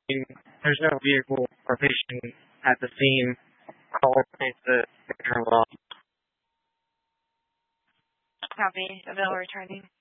There's no vehicle or patient at the scene. Call place the current law. Copy. Avail returning.